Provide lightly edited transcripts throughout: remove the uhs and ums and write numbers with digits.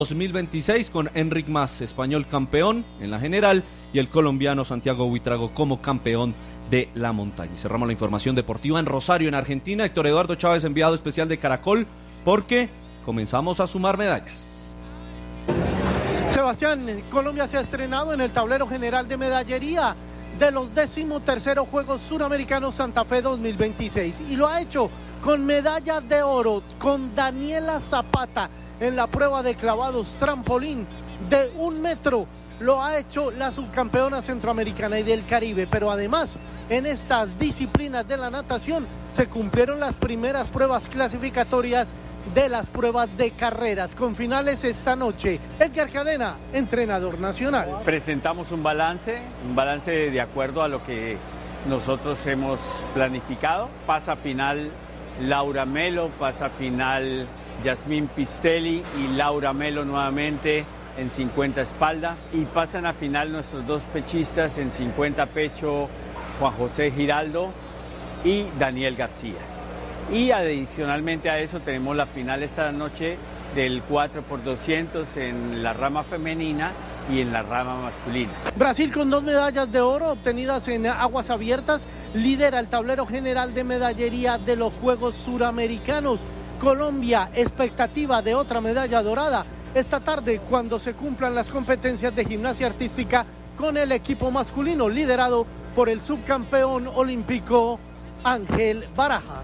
2026 con Enric Mas, español campeón en la general, y el colombiano Santiago Buitrago como campeón de la montaña. Cerramos la información deportiva en Rosario, en Argentina. Héctor Eduardo Chávez, enviado especial de Caracol, porque comenzamos a sumar medallas. Sebastián, Colombia se ha estrenado en el tablero general de medallería de los 13º Juegos Suramericanos Santa Fe 2026 y lo ha hecho con medalla de oro con Daniela Zapata en la prueba de clavados trampolín de 1 metro. Lo ha hecho la subcampeona centroamericana y del Caribe, pero además en estas disciplinas de la natación se cumplieron las primeras pruebas clasificatorias de las pruebas de carreras, con finales esta noche. Edgar Cadena, entrenador nacional. Presentamos un balance de acuerdo a lo que nosotros hemos planificado. Pasa final Laura Melo, pasa final Yasmín Pistelli y Laura Melo nuevamente en 50 espalda, y pasan a final nuestros dos pechistas en 50 pecho, Juan José Giraldo y Daniel García. Y adicionalmente a eso tenemos la final esta noche del 4x200 en la rama femenina y en la rama masculina. Brasil, con 2 medallas de oro obtenidas en aguas abiertas, lidera el tablero general de medallería de los Juegos Suramericanos. Colombia, expectativa de otra medalla dorada esta tarde cuando se cumplan las competencias de gimnasia artística con el equipo masculino liderado por el subcampeón olímpico Ángel Barajas.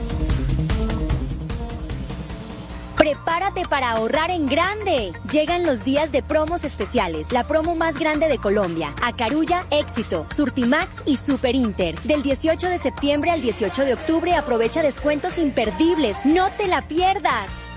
Prepárate para ahorrar en grande. Llegan los días de promos especiales, la promo más grande de Colombia. Acarulla, Éxito, Surtimax y Super Inter. Del 18 de septiembre al 18 de octubre aprovecha descuentos imperdibles. ¡No te la pierdas!